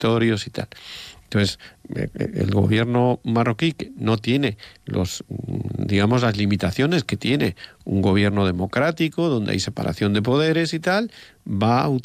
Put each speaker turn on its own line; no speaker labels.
territorios y tal. Entonces, el gobierno marroquí, que no tiene las limitaciones que tiene un gobierno democrático, donde hay separación de poderes y tal, va a